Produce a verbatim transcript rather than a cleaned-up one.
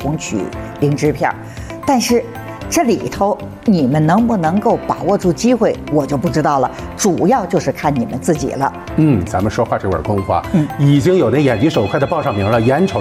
同取零支票，但是这里头你们能不能够把握住机会，我就不知道了。主要就是看你们自己了。 嗯，咱们说话这会儿功夫啊，嗯，已经有那眼疾手快的报上名了，眼瞅